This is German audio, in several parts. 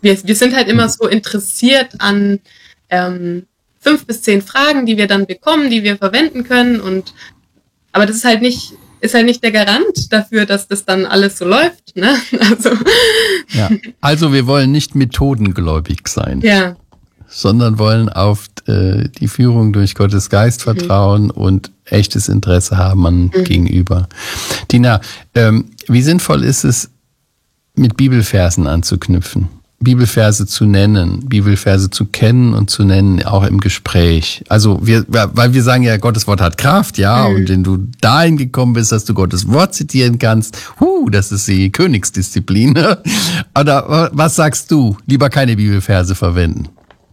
wir sind halt immer so interessiert an 5 bis 10 Fragen, die wir dann bekommen, die wir verwenden können. Aber das ist halt nicht der Garant dafür, dass das dann alles so läuft. Ne? Also wir wollen nicht methodengläubig sein. Ja. Sondern wollen auf die Führung durch Gottes Geist vertrauen und echtes Interesse haben an Gegenüber. Tina, wie sinnvoll ist es, mit Bibelversen anzuknüpfen? Bibelverse zu nennen, Bibelverse zu kennen und zu nennen, auch im Gespräch. Also weil wir sagen ja, Gottes Wort hat Kraft, ja, und wenn du dahin gekommen bist, dass du Gottes Wort zitieren kannst, das ist die Königsdisziplin. Oder was sagst du? Lieber keine Bibelverse verwenden.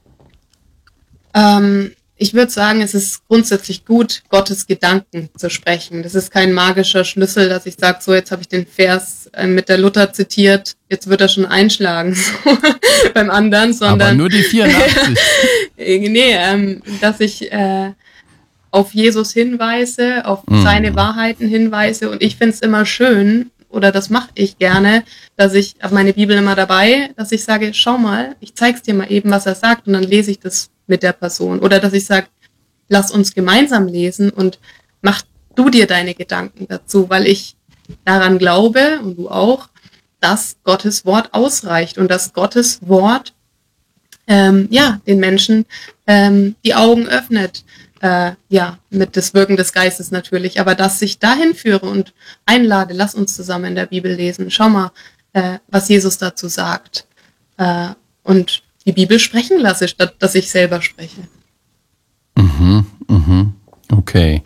Ich würde sagen, es ist grundsätzlich gut, Gottes Gedanken zu sprechen. Das ist kein magischer Schlüssel, dass ich sage, so jetzt habe ich den Vers mit der Luther zitiert, jetzt wird er schon einschlagen so, beim anderen, sondern aber nur die 84. Dass ich auf Jesus hinweise, auf seine Wahrheiten hinweise, und ich finde es immer schön, oder das mache ich gerne, dass ich habe meine Bibel immer dabei, dass ich sage, schau mal, ich zeig's dir mal eben, was er sagt, und dann lese ich das mit der Person. Oder dass ich sage, lass uns gemeinsam lesen und mach du dir deine Gedanken dazu, weil ich daran glaube, und du auch, dass Gottes Wort ausreicht und dass Gottes Wort den Menschen die Augen öffnet. Mit des Wirken des Geistes natürlich, aber dass ich dahin führe und einlade, lass uns zusammen in der Bibel lesen. Schau mal, was Jesus dazu sagt. Und die Bibel sprechen lasse, statt dass ich selber spreche. Okay.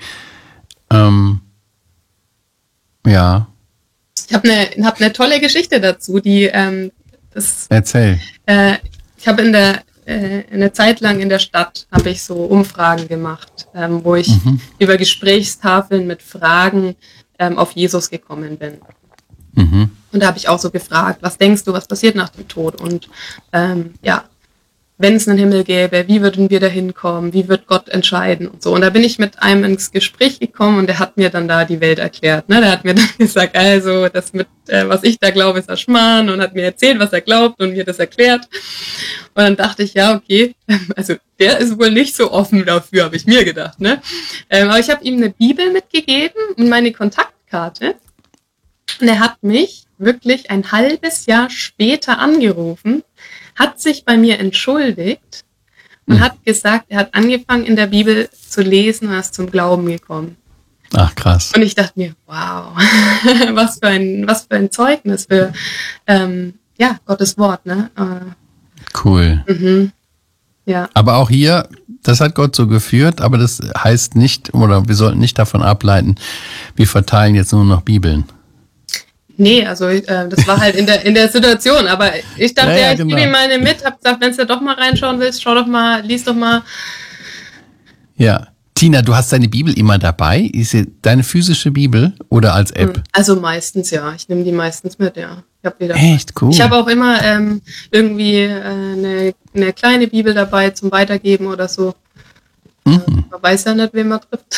Ja. Ich habe eine tolle Geschichte dazu, die Erzähl. Ich habe eine Zeit lang in der Stadt habe ich so Umfragen gemacht, wo ich über Gesprächstafeln mit Fragen auf Jesus gekommen bin. Und da habe ich auch so gefragt, was denkst du, was passiert nach dem Tod? Und wenn es einen Himmel gäbe, wie würden wir da hinkommen? Wie wird Gott entscheiden? Und so. Und da bin ich mit einem ins Gespräch gekommen und der hat mir dann da die Welt erklärt. Ne? Der hat mir dann gesagt, also das mit, was ich da glaube, ist ein Schmarrn, und hat mir erzählt, was er glaubt und mir das erklärt. Und dann dachte ich, ja, okay, also der ist wohl nicht so offen dafür, habe ich mir gedacht. Ne? Aber ich habe ihm eine Bibel mitgegeben und meine Kontaktkarte. Und er hat mich wirklich ein halbes Jahr später angerufen, hat sich bei mir entschuldigt und hat gesagt, er hat angefangen in der Bibel zu lesen und ist zum Glauben gekommen. Ach, krass. Und ich dachte mir, wow, was für ein Zeugnis für Gottes Wort, ne? Cool. Ja. Aber auch hier, das hat Gott so geführt, aber das heißt nicht, oder wir sollten nicht davon ableiten, wir verteilen jetzt nur noch Bibeln. Nee, also das war halt in der Situation, aber ich dachte, ich gebe ihm mal eine mit, hab gesagt, wenn du doch mal reinschauen willst, schau doch mal, lies doch mal. Ja. Tina, du hast deine Bibel immer dabei? Ist sie deine physische Bibel oder als App? Also meistens ja, ich nehme die meistens mit, ja. Echt cool. Ich habe auch immer irgendwie eine kleine Bibel dabei zum Weitergeben oder so. Man weiß ja nicht, wen man trifft.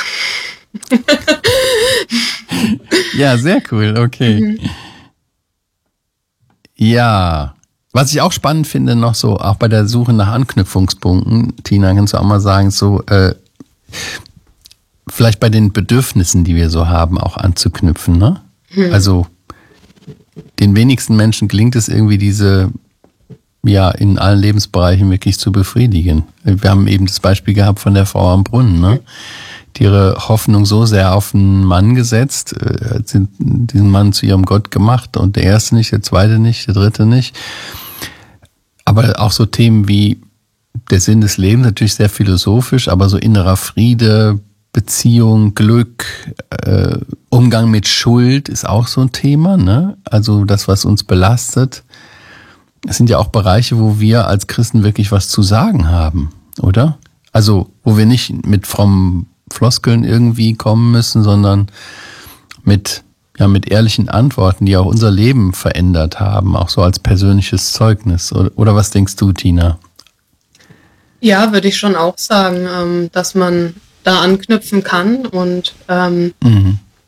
Ja, sehr cool, okay. Ja, was ich auch spannend finde noch so, auch bei der Suche nach Anknüpfungspunkten, Tina, kannst du auch mal sagen, so vielleicht bei den Bedürfnissen, die wir so haben, auch anzuknüpfen, ne? Also den wenigsten Menschen gelingt es irgendwie, diese in allen Lebensbereichen wirklich zu befriedigen. Wir haben eben das Beispiel gehabt von der Frau am Brunnen, ne? Die ihre Hoffnung so sehr auf einen Mann gesetzt, hat diesen Mann zu ihrem Gott gemacht, und der erste nicht, der zweite nicht, der dritte nicht. Aber auch so Themen wie der Sinn des Lebens, natürlich sehr philosophisch, aber so innerer Friede, Beziehung, Glück, Umgang mit Schuld ist auch so ein Thema, ne? Also das, was uns belastet. Es sind ja auch Bereiche, wo wir als Christen wirklich was zu sagen haben, oder? Also wo wir nicht mit frommen Floskeln irgendwie kommen müssen, sondern mit ehrlichen Antworten, die auch unser Leben verändert haben, auch so als persönliches Zeugnis. Oder was denkst du, Tina? Ja, würde ich schon auch sagen, dass man da anknüpfen kann und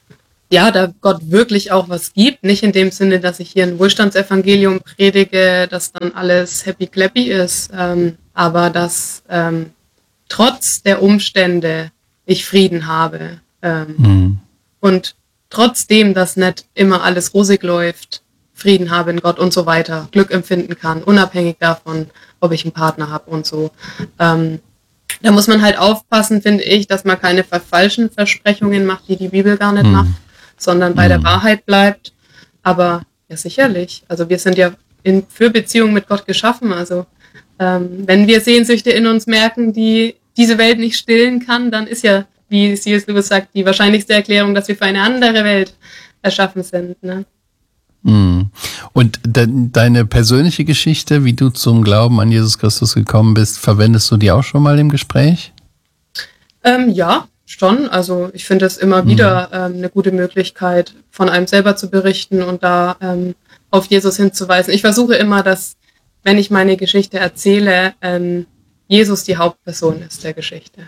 ja, da Gott wirklich auch was gibt. Nicht in dem Sinne, dass ich hier ein Wohlstandsevangelium predige, dass dann alles happy clappy ist, aber dass trotz der Umstände ich Frieden habe. Und trotzdem, dass nicht immer alles rosig läuft, Frieden habe in Gott und so weiter, Glück empfinden kann, unabhängig davon, ob ich einen Partner habe und so. Da muss man halt aufpassen, finde ich, dass man keine falschen Versprechungen macht, die die Bibel gar nicht macht, sondern bei der Wahrheit bleibt. Aber ja, sicherlich. Also wir sind ja für Beziehungen mit Gott geschaffen. Also wenn wir Sehnsüchte in uns merken, die diese Welt nicht stillen kann, dann ist ja, wie C.S. Lewis sagt, die wahrscheinlichste Erklärung, dass wir für eine andere Welt erschaffen sind. Ne? Und deine persönliche Geschichte, wie du zum Glauben an Jesus Christus gekommen bist, verwendest du die auch schon mal im Gespräch? Ja, schon. Also ich finde es immer wieder eine gute Möglichkeit, von einem selber zu berichten und da auf Jesus hinzuweisen. Ich versuche immer, dass, wenn ich meine Geschichte erzähle, Jesus die Hauptperson ist der Geschichte.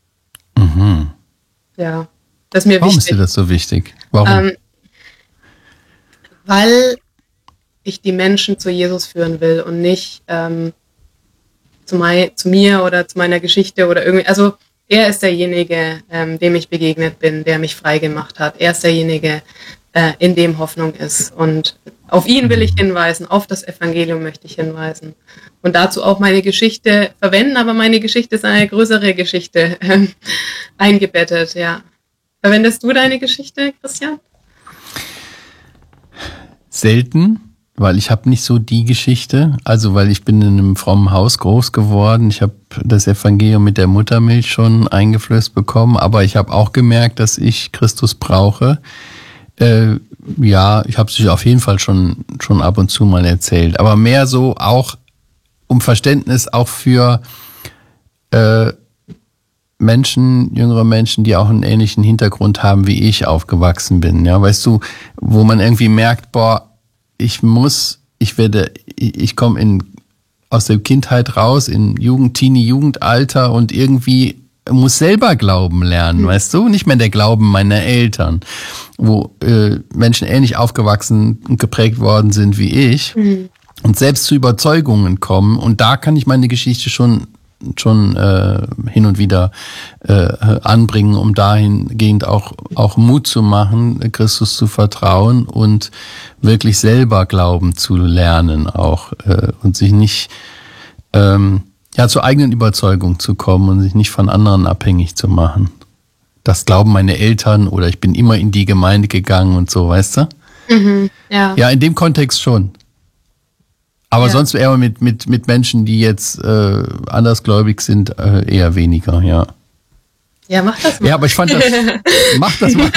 Ja, das ist mir wichtig. Warum ist dir das so wichtig? Warum? Weil ich die Menschen zu Jesus führen will und nicht zu mir oder zu meiner Geschichte oder irgendwie. Also er ist derjenige, dem ich begegnet bin, der mich frei gemacht hat. Er ist derjenige, in dem Hoffnung ist. Und auf ihn will ich hinweisen, auf das Evangelium möchte ich hinweisen. Und dazu auch meine Geschichte verwenden, aber meine Geschichte ist eine größere Geschichte eingebettet, ja. Verwendest du deine Geschichte, Christian? Selten, weil ich habe nicht so die Geschichte. Also weil ich bin in einem frommen Haus groß geworden. Ich habe das Evangelium mit der Muttermilch schon eingeflößt bekommen, aber ich habe auch gemerkt, dass ich Christus brauche. Ja, ich habe es auf jeden Fall schon ab und zu mal erzählt, aber mehr so auch um Verständnis auch für Menschen, jüngere Menschen, die auch einen ähnlichen Hintergrund haben, wie ich aufgewachsen bin. Ja, weißt du, wo man irgendwie merkt, boah, ich komme aus der Kindheit raus in Jugendalter und irgendwie muss selber glauben lernen, weißt du? Nicht mehr der Glauben meiner Eltern, wo Menschen ähnlich aufgewachsen und geprägt worden sind wie ich und selbst zu Überzeugungen kommen. Und da kann ich meine Geschichte schon hin und wieder anbringen, um dahingehend auch Mut zu machen, Christus zu vertrauen und wirklich selber glauben zu lernen auch und sich nicht zur eigenen Überzeugung zu kommen und sich nicht von anderen abhängig zu machen. Das glauben meine Eltern oder ich bin immer in die Gemeinde gegangen und so, weißt du? Ja, in dem Kontext schon. Aber sonst eher mit Menschen, die jetzt andersgläubig sind, eher weniger, ja. Ja, mach das mal. Ja, aber ich fand das, mach das mal.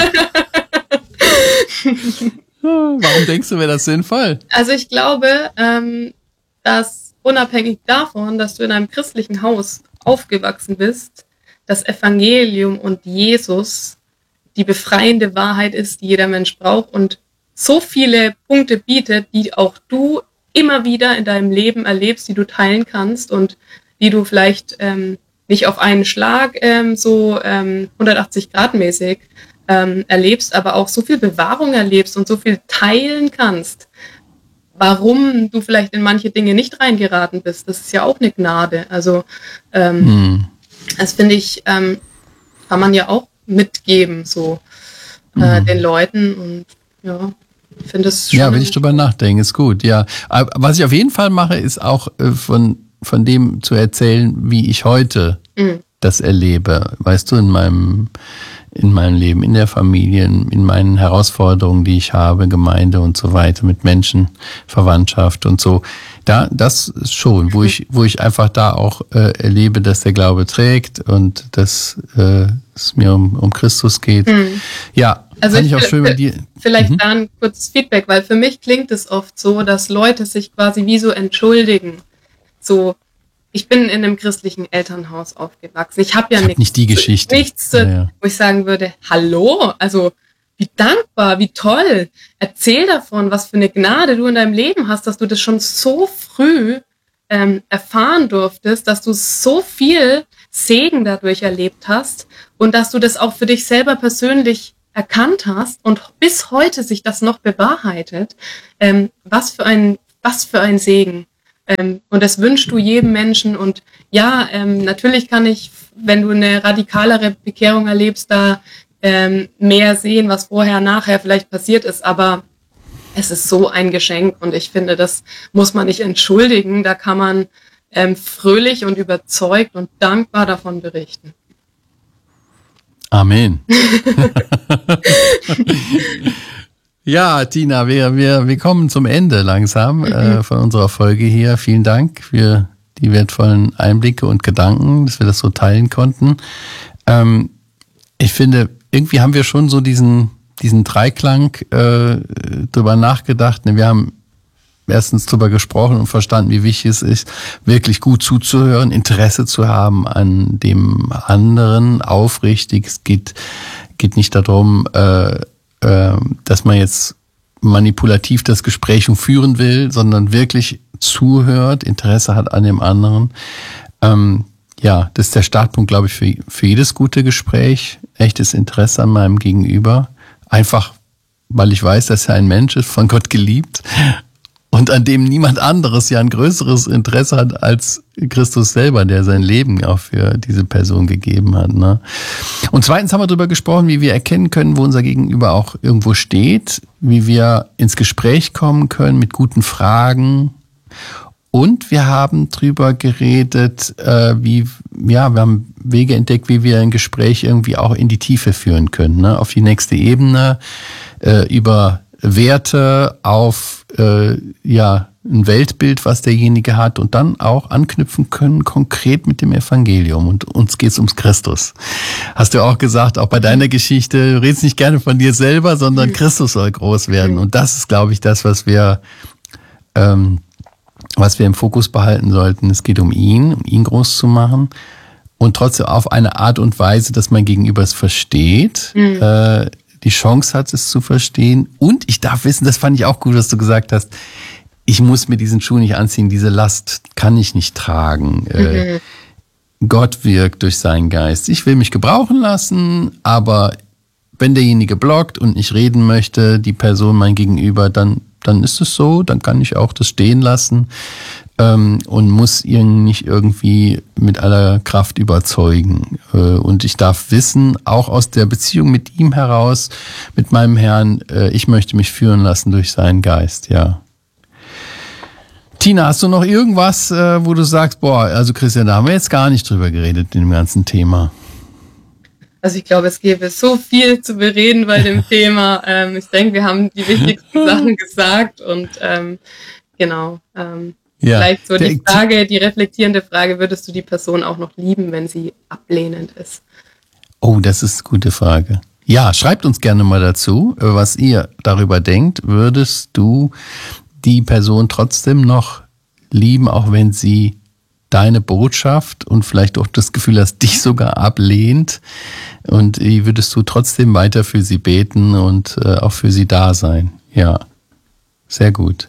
Warum denkst du, wäre das sinnvoll? Also ich glaube, dass unabhängig davon, dass du in einem christlichen Haus aufgewachsen bist, das Evangelium und Jesus die befreiende Wahrheit ist, die jeder Mensch braucht und so viele Punkte bietet, die auch du immer wieder in deinem Leben erlebst, die du teilen kannst und die du vielleicht nicht auf einen Schlag 180-Grad-mäßig erlebst, aber auch so viel Bewahrung erlebst und so viel teilen kannst, warum du vielleicht in manche Dinge nicht reingeraten bist. Das ist ja auch eine Gnade. Also das finde ich, kann man ja auch mitgeben, so den Leuten und ja. Ich finde es schon. Ja, wenn ich drüber nachdenke, ist gut, ja. Aber was ich auf jeden Fall mache, ist auch von dem zu erzählen, wie ich heute das erlebe. Weißt du, in meinem Leben, in der Familie, in meinen Herausforderungen, die ich habe, Gemeinde und so weiter, mit Menschen, Verwandtschaft und so. Das ist schon, wo ich einfach da auch erlebe, dass der Glaube trägt und dass es mir um Christus geht. Ja, also fand ich auch schön bei dir. Vielleicht da ein kurzes Feedback, weil für mich klingt es oft so, dass Leute sich quasi wie so entschuldigen. So, ich bin in einem christlichen Elternhaus aufgewachsen. Ich habe ja nicht die Geschichte. Nichts, wo ich sagen würde, hallo, also wie dankbar, wie toll. Erzähl davon, was für eine Gnade du in deinem Leben hast, dass du das schon so früh erfahren durftest, dass du so viel Segen dadurch erlebt hast und dass du das auch für dich selber persönlich erkannt hast und bis heute sich das noch bewahrheitet, was für ein Segen. Und das wünschst du jedem Menschen. Und ja, natürlich kann ich, wenn du eine radikalere Bekehrung erlebst, da mehr sehen, was vorher, nachher vielleicht passiert ist. Aber es ist so ein Geschenk und ich finde, das muss man nicht entschuldigen. Da kann man fröhlich und überzeugt und dankbar davon berichten. Amen. Ja, Tina, wir kommen zum Ende langsam von unserer Folge hier. Vielen Dank für die wertvollen Einblicke und Gedanken, dass wir das so teilen konnten. Ich finde, irgendwie haben wir schon so diesen Dreiklang drüber nachgedacht. Wir haben erstens drüber gesprochen und verstanden, wie wichtig es ist, wirklich gut zuzuhören, Interesse zu haben an dem anderen, aufrichtig. Es geht nicht darum, dass man jetzt manipulativ das Gespräch führen will, sondern wirklich zuhört, Interesse hat an dem anderen. Ja, das ist der Startpunkt, glaube ich, für jedes gute Gespräch. Echtes Interesse an meinem Gegenüber. Einfach, weil ich weiß, dass er ein Mensch ist, von Gott geliebt und an dem niemand anderes ja ein größeres Interesse hat als Christus selber, der sein Leben auch für diese Person gegeben hat. Ne? Und zweitens haben wir darüber gesprochen, wie wir erkennen können, wo unser Gegenüber auch irgendwo steht, wie wir ins Gespräch kommen können mit guten Fragen. Und wir haben drüber geredet, wir haben Wege entdeckt, wie wir ein Gespräch irgendwie auch in die Tiefe führen können, ne? Auf die nächste Ebene, über Werte, auf ein Weltbild, was derjenige hat und dann auch anknüpfen können, konkret mit dem Evangelium. Und uns geht's ums Christus. Hast du auch gesagt, auch bei deiner Geschichte, du redest nicht gerne von dir selber, sondern Christus soll groß werden. Und das ist, glaube ich, das, was wir im Fokus behalten sollten. Es geht um ihn groß zu machen und trotzdem auf eine Art und Weise, dass mein Gegenüber es versteht, die Chance hat, es zu verstehen. Und ich darf wissen, das fand ich auch gut, was du gesagt hast, ich muss mir diesen Schuh nicht anziehen, diese Last kann ich nicht tragen. Gott wirkt durch seinen Geist. Ich will mich gebrauchen lassen, aber wenn derjenige blockt und nicht reden möchte, die Person, mein Gegenüber, dann ist es so, dann kann ich auch das stehen lassen und muss ihn nicht irgendwie mit aller Kraft überzeugen. Und ich darf wissen, auch aus der Beziehung mit ihm heraus, mit meinem Herrn, ich möchte mich führen lassen durch seinen Geist, ja. Tina, hast du noch irgendwas, wo du sagst, also Christian, da haben wir jetzt gar nicht drüber geredet in dem ganzen Thema? Also ich glaube, es gäbe so viel zu bereden bei dem Thema. Ich denke, wir haben die wichtigsten Sachen gesagt und genau. Vielleicht so die Frage, die reflektierende Frage, würdest du die Person auch noch lieben, wenn sie ablehnend ist? Oh, das ist eine gute Frage. Ja, schreibt uns gerne mal dazu, was ihr darüber denkt. Würdest du die Person trotzdem noch lieben, auch wenn sie deine Botschaft und vielleicht auch das Gefühl hast, dich sogar ablehnt? Und wie würdest du trotzdem weiter für sie beten und auch für sie da sein? Ja, sehr gut.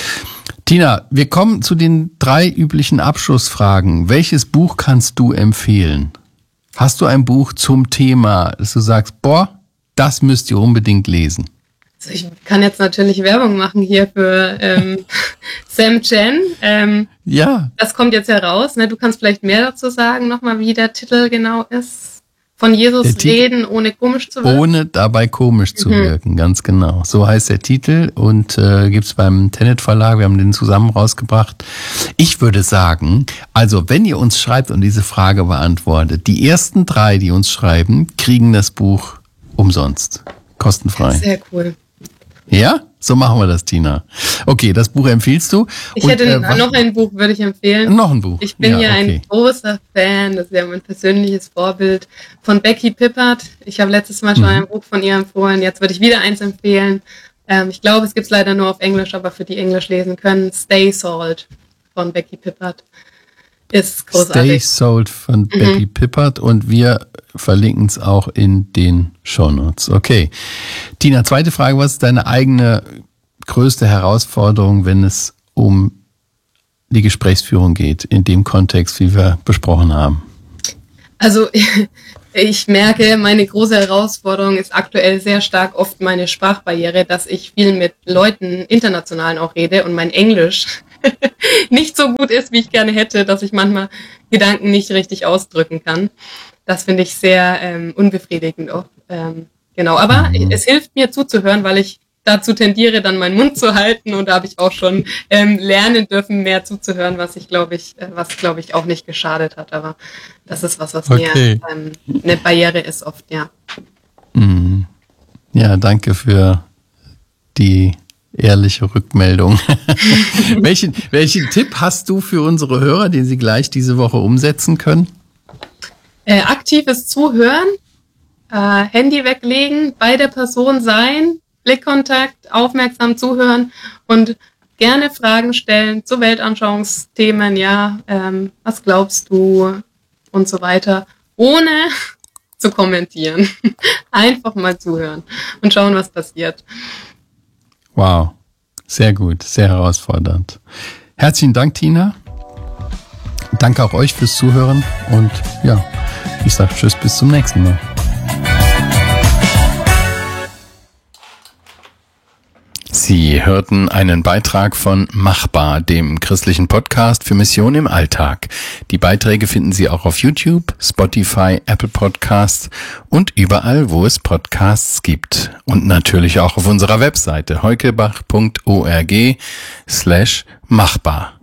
Tina, wir kommen zu den 3 üblichen Abschlussfragen. Welches Buch kannst du empfehlen? Hast du ein Buch zum Thema, dass du sagst, das müsst ihr unbedingt lesen? Also ich kann jetzt natürlich Werbung machen hier für Sam Chen. Ja. Das kommt jetzt heraus. Ne? Du kannst vielleicht mehr dazu sagen, nochmal, wie der Titel genau ist. Von Jesus reden, ohne komisch zu wirken. Ohne dabei komisch zu wirken, ganz genau. So heißt der Titel und gibt's beim Tenet Verlag. Wir haben den zusammen rausgebracht. Ich würde sagen, also wenn ihr uns schreibt und diese Frage beantwortet, die ersten 3, die uns schreiben, kriegen das Buch umsonst. Kostenfrei. Sehr cool. Ja? So machen wir das, Tina. Okay, das Buch empfiehlst du. Ich hätte noch ein Buch, würde ich empfehlen. Noch ein Buch. Ich bin ein großer Fan, das ist ja mein persönliches Vorbild, von Becky Pippert. Ich habe letztes Mal schon ein Buch von ihr empfohlen, jetzt würde ich wieder eins empfehlen. Ich glaube, es gibt es leider nur auf Englisch, aber für die Englisch lesen können, Stay Salt von Becky Pippert. Ist großartig. Stay Salt von Becky Pippert und wir verlinken es auch in den Shownotes. Okay. Tina, zweite Frage, was ist deine eigene größte Herausforderung, wenn es um die Gesprächsführung geht, in dem Kontext, wie wir besprochen haben? Also ich merke, meine große Herausforderung ist aktuell sehr stark oft meine Sprachbarriere, dass ich viel mit Leuten internationalen auch rede und mein Englisch nicht so gut ist, wie ich gerne hätte, dass ich manchmal Gedanken nicht richtig ausdrücken kann. Das finde ich sehr unbefriedigend auch. Genau, aber es hilft mir zuzuhören, weil ich dazu tendiere, dann meinen Mund zu halten, und da habe ich auch schon lernen dürfen, mehr zuzuhören, was glaube ich auch nicht geschadet hat, aber das ist was mir eine Barriere ist oft, ja. Ja, danke für die ehrliche Rückmeldung. Welchen Tipp hast du für unsere Hörer, den sie gleich diese Woche umsetzen können? Aktives Zuhören, Handy weglegen, bei der Person sein, Blickkontakt, aufmerksam zuhören und gerne Fragen stellen zu Weltanschauungsthemen, ja, was glaubst du und so weiter, ohne zu kommentieren. Einfach mal zuhören und schauen, was passiert. Wow, sehr gut, sehr herausfordernd. Herzlichen Dank, Tina. Danke auch euch fürs Zuhören und ja, ich sage tschüss, bis zum nächsten Mal. Sie hörten einen Beitrag von Machbar, dem christlichen Podcast für Mission im Alltag. Die Beiträge finden Sie auch auf YouTube, Spotify, Apple Podcasts und überall, wo es Podcasts gibt. Und natürlich auch auf unserer Webseite heukebach.org/machbar.